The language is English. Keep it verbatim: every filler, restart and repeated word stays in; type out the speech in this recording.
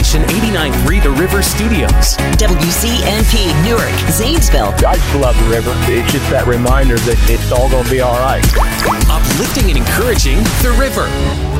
station, eighty-nine point three The River Studios. W C N P, Newark, Zanesville. I just love the river. It's just that reminder that it's all going to be all right. Uplifting and encouraging The River.